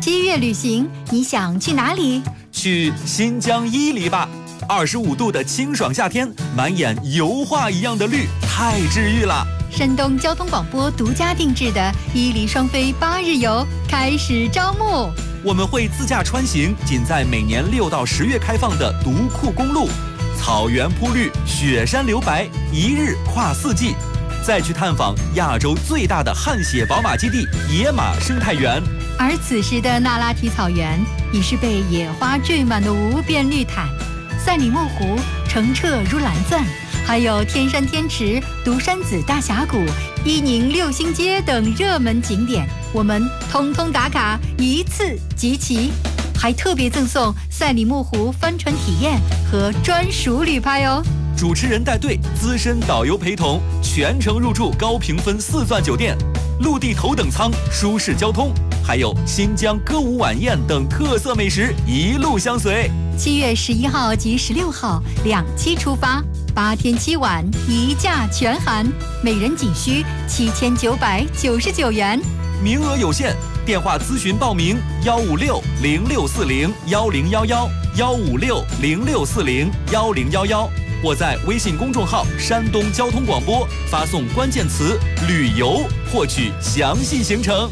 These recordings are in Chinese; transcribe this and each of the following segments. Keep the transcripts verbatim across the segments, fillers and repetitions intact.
七月旅行，你想去哪里？ 去新疆伊犁吧。二十五度的清爽夏天，满眼油画一样的绿，太治愈了。 山东交通广播独家定制的伊犁双飞八日游开始招募。 我们会自驾穿行，仅在每年六到十月开放的独库公路，草原铺绿，雪山留白，一日跨四季。再去探访亚洲最大的汗血宝马基地野马生态园。 而此时的那拉提草原已是被野花缀满的无边绿毯，赛里木湖澄澈如蓝钻，还有天山天池、独山子大峡谷、伊宁六星街等热门景点，我们通通打卡，一次集齐，还特别赠送赛里木湖帆船体验和专属旅拍哦。 主持人带队，资深导游陪同，全程入住高评分四钻酒店，陆地头等舱，舒适交通，还有新疆歌舞晚宴等特色美食一路相随。 七月十一号及十六号两期出发，八天七晚，一价全含，每人仅需七千九百九十九元， 名额有限，电话咨询报名：幺五六零六四零幺零幺幺，幺五六零六四零幺零幺幺。或在微信公众号山东交通广播发送关键词旅游获取详细行程。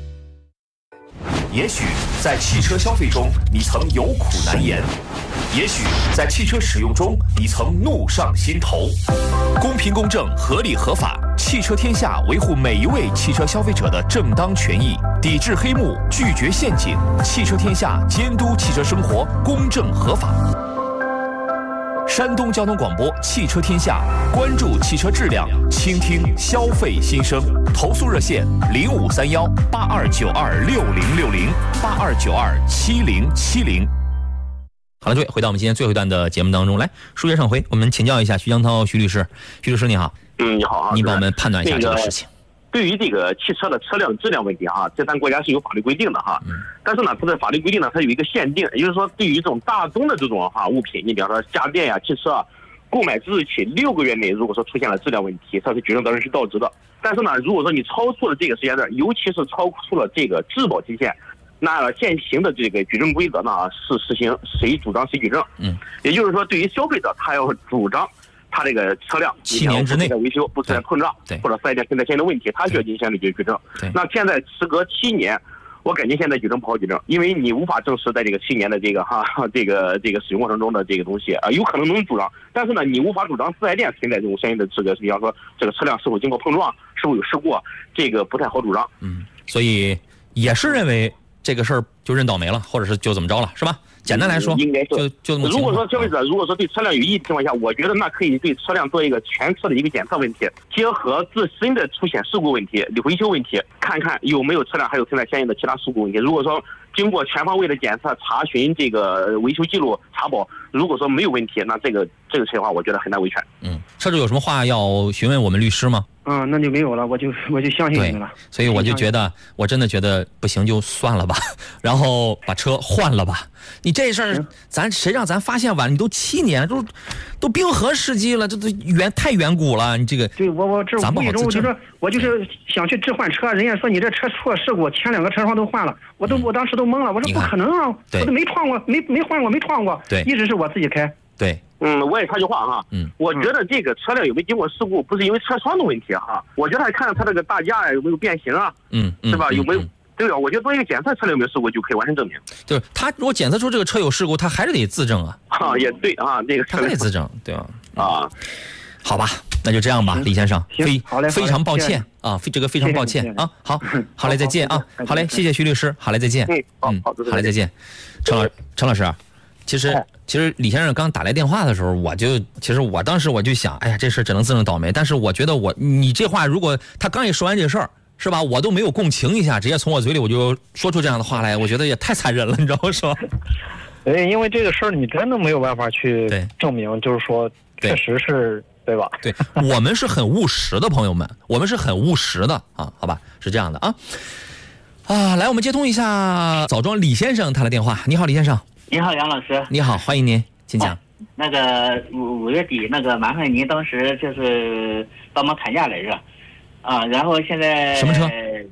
也许在汽车消费中你曾有苦难言，也许在汽车使用中你曾怒上心头。公平公正，合理合法，汽车天下维护每一位汽车消费者的正当权益，抵制黑幕，拒绝陷阱。汽车天下监督汽车生活公正合法。山东交通广播汽车天下，关注汽车质量，倾听消费心声。投诉热线零五三幺八二九二六零六零八二九二七零七零。 好了，各位，回到我们今天最后一段的节目当中来，书接上回，我们请教一下徐江涛徐律师。徐律师你好。 嗯，你好啊。 你帮我们判断一下这个事情。 那个对于这个汽车的车辆质量问题啊，这咱国家是有法律规定的哈。嗯。但是呢，它的法律规定呢，它有一个限定，也就是说，对于这种大宗的这种哈物品，你比方说家电呀、汽车啊，购买之日起六个月内，如果说出现了质量问题，它是举证责任是到职的。但是呢，如果说你超出了这个时间段，尤其是超出了这个质保期限，那现行的这个举证规则呢是实行谁主张谁举证。嗯。也就是说，对于消费者，他要主张他这个车辆七年之内维修不出现碰撞，或者四 S 店存在现的问题，他需要进行律举证。那现在时隔七年，我感觉现在举证不好举证，因为你无法证实在这个七年的这个哈这个这个使用过程中的这个东西啊，有可能能主张，但是呢，你无法主张四 S 店存在这种相应的这个，比方说这个车辆是否经过碰撞，是否有事故，这个不太好主张。 嗯，所以也是认为这个事儿就认倒霉了，或者是就怎么着了，是吧？简单来说， 应该是就就这么。 如果说消费者如果说对车辆有异议的情况下，我觉得那可以对车辆做一个全车的一个检测问题，结合自身的出现事故问题、维修问题，看看有没有车辆还有存在相应的其他事故问题。如果说经过全方位的检测、查询这个维修记录、查保，如果说没有问题，那这个这个情况我觉得很难维权。 嗯，车主有什么话要询问我们律师吗？ 嗯，那就没有了，我就我就相信你了。 所以我就觉得，我真的觉得不行就算了吧，然后把车换了吧。你这事儿，咱谁让咱发现晚？你都七年，都都冰河世纪了，这都远太远古了。你这个， 对我我这无意中我就说，我就是想去置换车，人家说你这车出了事故，前两个车窗都换了，我都我当时都懵了，我说不可能啊，我都没撞过，没没换过，没撞过， 对， 一直是我自己开。 对。 嗯，我也插句话哈，嗯，我觉得这个车辆有没有经过事故，不是因为车窗的问题哈，我觉得还看它这个大架有没有变形啊，嗯，是吧？有没有？对吧？我觉得做一个检测车辆有没有事故就可以完成证明。 就是他如果检测出这个车有事故，他还是得自证啊。 啊，也对啊，这个他还得自证，对吧？ 啊， 好吧，那就这样吧，李先生，非好嘞， 非常抱歉啊，这个非常抱歉啊，好，好嘞，再见啊，好嘞，谢谢徐律师，好嘞，再见， 嗯，好， 好嘞，再见，陈老陈老师。其实，其实李先生刚打来电话的时候，我就其实我当时我就想，哎呀，这事只能自认倒霉。但是我觉得我你这话，如果他刚一说完这事儿，是吧？我都没有共情一下，直接从我嘴里我就说出这样的话来，我觉得也太残忍了，你知道吗？是吧？ 哎，因为这个事儿你真的没有办法去证明，就是说确实是对吧？ 对，我们是很务实的朋友们，我们是很务实的啊，好吧？是这样的啊啊，来，我们接通一下枣庄李先生他的电话。你好，李先生。 你好，杨老师。 你好，欢迎您，请讲。 那个五五月底，那个麻烦您当时就是帮忙砍价来着，啊，然后现在什么车？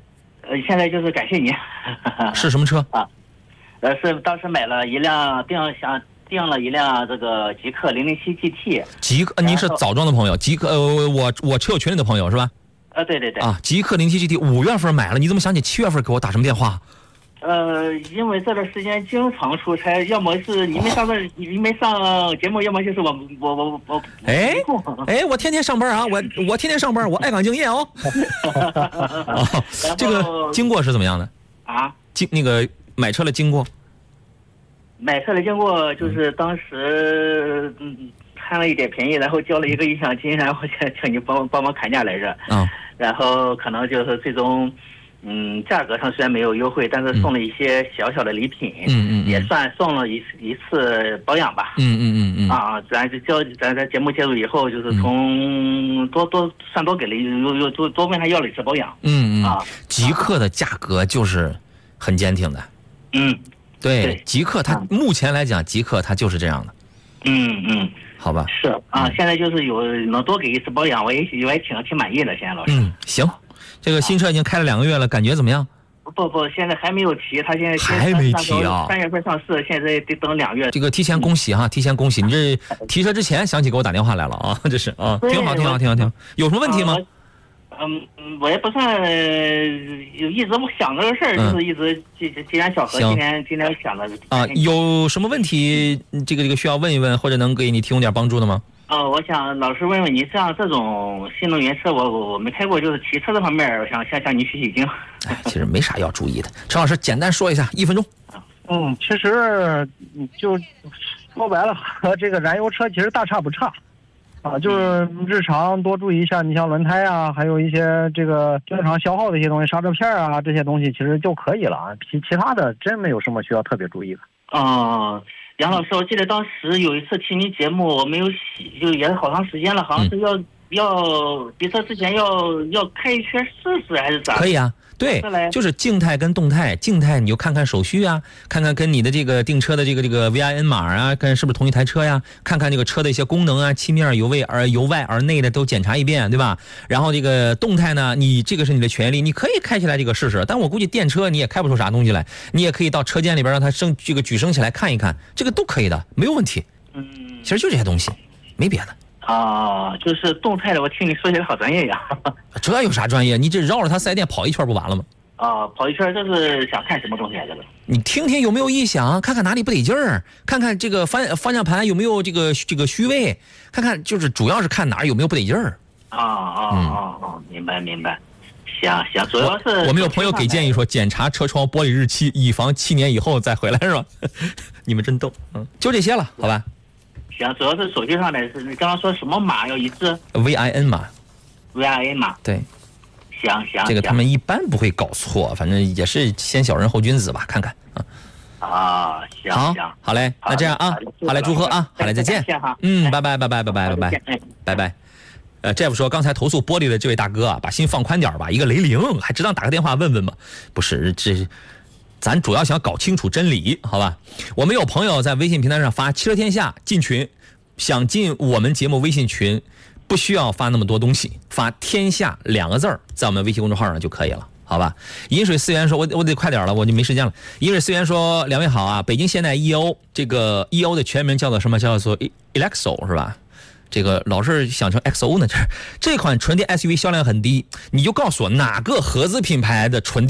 呃，现在就是感谢您。 是什么车啊？呃，是当时买了一辆订想订了一辆这个极客零零七 G T。 极客，您是枣庄的朋友，极客，呃，我我车友群里的朋友是吧？ 呃，对对对。 啊，极客零零七 G T 五月份买了，你怎么想起七月份给我打什么电话？ 呃，因为这段时间经常出差，要么是你没上这，你没上节目，要么就是我我我我。 哎哎，我天天上班啊，我我天天上班，我爱岗敬业哦。哦这个经过是怎么样的？ 啊？ 经那个买车的经过？ 买车的经过就是当时嗯贪了一点便宜，然后交了一个意向金，然后请请你帮帮忙砍价来着。 啊、哦。 然后可能就是最终。嗯，价格上虽然没有优惠，但是送了一些小小的礼品， 嗯嗯， 也算送了一一次保养吧， 嗯嗯嗯嗯， 啊，咱就交咱在节目介入以后，就是从多多算多给了又又多多问他要了一次保养， 嗯嗯啊， 极客的价格就是很坚挺的， 嗯， 对， 对极客它目前来讲，极客它就是这样的， 嗯嗯， 好吧， 是啊，现在就是有能多给一次保养，我也我也挺挺满意的，现在老师， 嗯，行。这个新车已经开了两个月了，感觉怎么样？ 不不，现在还没有提，他现在还没提啊！ 三月份上市，现在得等两月。 这个提前恭喜哈，提前恭喜！你这提车之前想起给我打电话来了啊，这是啊，挺好，挺好，挺好，挺好。有什么问题吗？ 嗯嗯，我也不算有一直我想这个事儿，就是一直既既然巧合，今天今天想的啊，有什么问题？这个这个需要问一问，或者能给你提供点帮助的吗？ 呃，我想老师问问你，像这种新能源车，我我我没开过，就是骑车这方面，我想向向你取取经。 哎，其实没啥要注意的。陈老师，简单说一下，一分钟。 嗯，其实就说白了，和这个燃油车其实大差不差，啊，就是日常多注意一下，你像轮胎啊，还有一些这个正常消耗的一些东西，刹车片啊这些东西其实就可以了啊，其其他的真没有什么需要特别注意的。 哦。杨老师，我记得当时有一次听您节目，我没有洗，就也好长时间了，好像是要、嗯、要比车之前要要开一圈试试还是咋？ 可以啊，对，就是静态跟动态。静态你就看看手续啊，看看跟你的这个订车的这个这个 V I N 码啊，看是不是同一台车呀？看看这个车的一些功能啊，漆面由外而由外而内的都检查一遍，对吧？然后这个动态呢，你这个是你的权利，你可以开起来这个试试。但我估计电车你也开不出啥东西来，你也可以到车间里边让它升这个举升起来看一看，这个都可以的，没有问题。 嗯， 其实就这些东西，没别的。 啊，就是动态的，我听你说起来好专业呀。 这有啥专业？你这绕着它四 S 店跑一圈不完了吗？ 啊，跑一圈就是想看什么东西来着？ 你听听有没有异响，看看哪里不得劲儿，看看这个方方向盘有没有这个这个虚位，看看就是主要是看哪儿有没有不得劲儿。 啊啊啊啊！明白明白。行行，主要是我, 我们有朋友给建议说，检查车窗玻璃日期，以防七年以后再回来，是吧？你们真逗，嗯，就这些了，好吧？ 行，主要是手机上的是你刚刚说什么码要一致 ？V I N 码 ，V I N 码， 对。 行行， 这个他们一般不会搞错，反正也是先小人后君子吧，看看啊。 啊，行好， 行， 好嘞，那这样啊，好嘞，祝贺啊，好嘞，再见。嗯，拜拜拜拜拜拜拜拜拜拜。呃 ，Jeff 说刚才投诉玻璃的这位大哥啊，把心放宽点吧，一个雷凌还值当打个电话问问吗？不是，这咱主要想搞清楚真理，好吧？我们有朋友在微信平台上发汽车天下进群，想进我们节目微信群。不需要发那么多东西，发天下两个字儿在我们微信公众号上就可以了，好吧？饮水思源说，我我得快点了，我就没时间了。饮水思源说，两位好啊，北京现代 E O 这个 E O 的全名叫做什么？叫做 Elexo 是吧？这个老是想成 X O 呢，这这款纯电 S U V 销量很低，你就告诉我哪个合资品牌的纯电